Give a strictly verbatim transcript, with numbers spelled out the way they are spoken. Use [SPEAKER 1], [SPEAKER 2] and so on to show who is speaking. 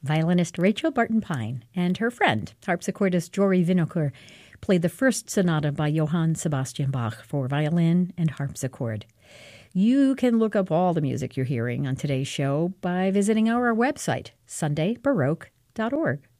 [SPEAKER 1] Violinist Rachel Barton Pine and her friend, harpsichordist Jory Winokur, played the first sonata by Johann Sebastian Bach for violin and harpsichord. You can look up all the music you're hearing on today's show by visiting our website, sunday baroque dot org.